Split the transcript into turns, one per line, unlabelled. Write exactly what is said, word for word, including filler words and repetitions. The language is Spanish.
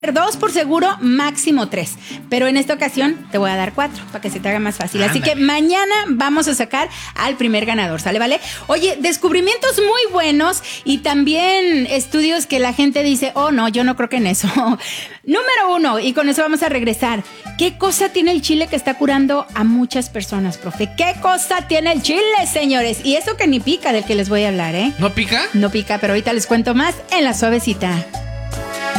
Dos por seguro, máximo tres. Pero en esta ocasión te voy a dar cuatro para que se te haga más fácil. Así que mañana vamos a sacar al primer ganador, ¿sale? ¿Vale? Oye, descubrimientos muy buenos y también estudios que la gente dice, oh no, yo no creo que en eso. Número uno, y con eso vamos a regresar. ¿Qué cosa tiene el chile que está curando a muchas personas, profe? ¿Qué cosa tiene el chile, señores? Y eso que ni pica, del que les voy a hablar, ¿eh?
¿No pica?
No pica, pero ahorita les cuento más en La Suavecita.